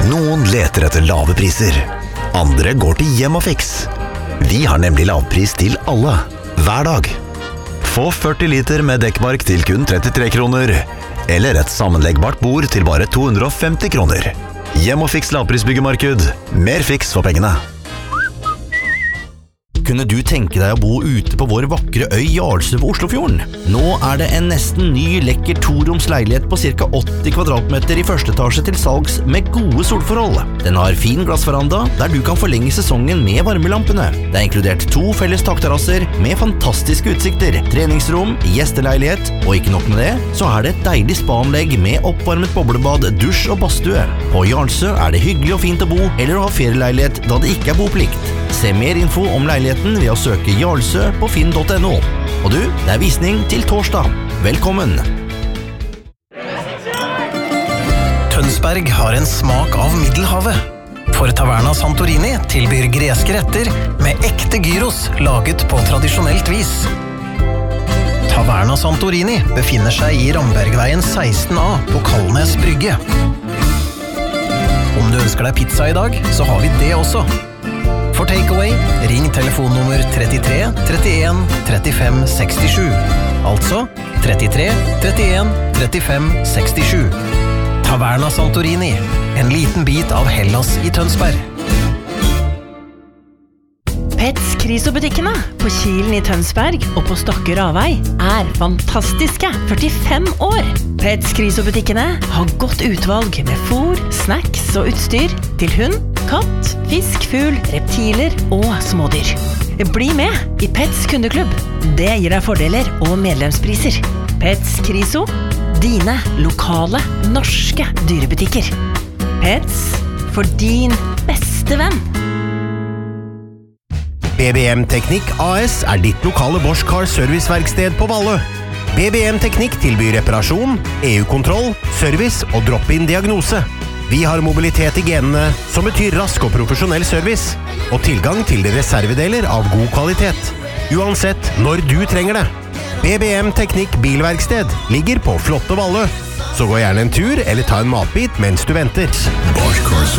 Noen leter etter lave priser. Andre går til Hjem og Fix. Vi har nemlig lavpris til alle, hver dag. Få 40 liter med dekkmark til kun 33 kroner, eller et sammenleggbart bord til bare 250 kroner. Hjem og Fix lavprisbyggemarked. Mer fiks for pengene. Kunne du tenke deg å bo ute på vår vakre øy Jarlsø på Oslofjorden? Nå det en nesten ny, lekker toroms leilighet på ca. 80 kvadratmeter i første etasje til salgs med gode solforhold. Den har fin glassveranda, der du kan forlenge sesongen med varmelampene. Det inkludert 2 felles takterrasser med fantastiske utsikter, treningsrom, gjesteleilighet, og ikke nok med det, så det et deilig spa-anlegg med oppvarmet boblebad, dusj og badstue. På Jarlsø det hyggelig og fint å bo, eller å ha ferieleilighet da det ikke boplikt. Se mer info om leiligheten ved å søke Jarlsø på finn.no. Og du, det visning til torsdag. Velkommen! Tønsberg har en smak av Middelhavet. For Taverna Santorini tilbyr greske retter med ekte gyros laget på tradisjonelt vis. Taverna Santorini befinner seg i Rambergveien 16A på Kalnes Brygge. Om du ønsker deg pizza i dag, så har vi det også. For takeaway, ring telefonnummer 33 31 35 67. Altså 33 31 35 67. Taverna Santorini, en liten bit av Hellas i Tønsberg. Pets Kriso-butikkene på Kilen i Tønsberg og på Stokke Ravei fantastiske 45 år. Pets Kriso-butikkene har godt utvalg med fôr, snacks og utstyr til hund, katt, fisk, fugl, reptiler og smådyr. Bli med i Pets kundeklubb. Det gir deg fordeler og medlemspriser. Pets Kriso, dine lokale norske dyrebutikker. Pets for din beste venn. BBM Teknikk AS ditt lokale Bosch Car Serviceverksted på Valle. BBM Teknikk tilbyr reparasjon, EU-kontroll, service og drop-in diagnose. Vi har mobilitet i genene, som betyr rask og profesjonell service, og tilgang til reservedeler av god kvalitet. Uansett når du trenger det. BBM Teknikk Bilverksted ligger på flotte Valle. Så gå gjerne en tur eller ta en matbit mens du venter.